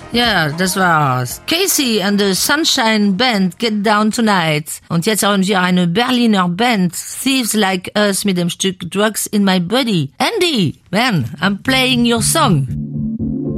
Ja, das war's. Casey and the Sunshine Band, Get Down Tonight. Und jetzt haben wir eine Berliner Band, Thieves Like Us, mit dem Stück Drugs in My Body. Andy, man, I'm playing your song.